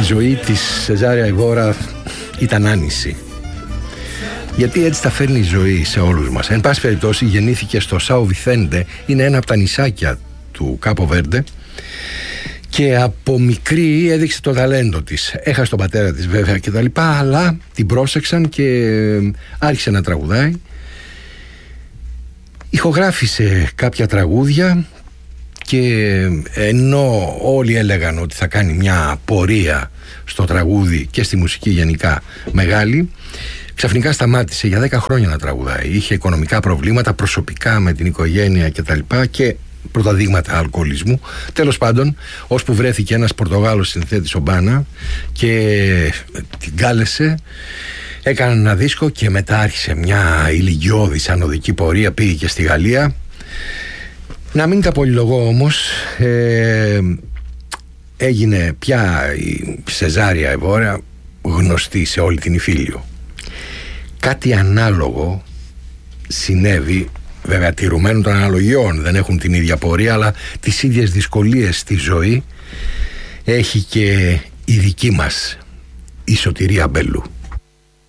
ζωή της Σεζάρια Εβόρα ήταν άνηση. Γιατί έτσι τα φέρνει η ζωή σε όλους μας. Εν πάση περιπτώσει, γεννήθηκε στο Σάο Βιθέντε, είναι ένα από τα νησάκια του Κάπο Βέρντε, και από μικρή έδειξε το ταλέντο της. Έχασε τον πατέρα της βέβαια και τα λοιπά, αλλά την πρόσεξαν και άρχισε να τραγουδάει. Ηχογράφησε κάποια τραγούδια και ενώ όλοι έλεγαν ότι θα κάνει μια πορεία στο τραγούδι και στη μουσική γενικά μεγάλη, ξαφνικά σταμάτησε για 10 χρόνια να τραγουδάει. Είχε οικονομικά προβλήματα προσωπικά με την οικογένεια και τα λοιπά και πρώτα δείγματα αλκοολισμού. Τέλος πάντων, ώσπου βρέθηκε ένας Πορτογάλος συνθέτης, ο Μπάνα, και την κάλεσε, έκαναν ένα δίσκο και μετά άρχισε μια ηλικιώδης ανωδική πορεία, πήγε και στη Γαλλία. Να μην τα πολυλογώ όμως, έγινε πια η Σεζάρια Εβόρα γνωστή σε όλη την Ιφίλιο. Κάτι ανάλογο συνέβη, βέβαια τηρουμένων των αναλογιών, δεν έχουν την ίδια πορεία, αλλά τις ίδιες δυσκολίες στη ζωή έχει και η δική μας η Σωτηρία Μπέλου.